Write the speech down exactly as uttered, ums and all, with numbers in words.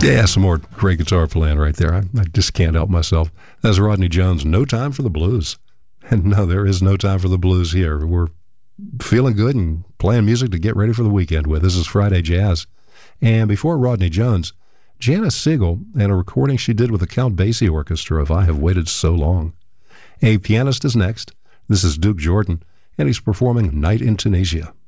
Yeah, some more great guitar playing right there. I, I just can't help myself. That's Rodney Jones, No Time for the Blues. And no, there is no time for the blues here. We're feeling good and playing music to get ready for the weekend with. This is Friday Jazz. And before Rodney Jones, Janice Siegel and a recording she did with the Count Basie Orchestra of I Have Waited So Long. A pianist is next. This is Duke Jordan, and he's performing Night in Tunisia.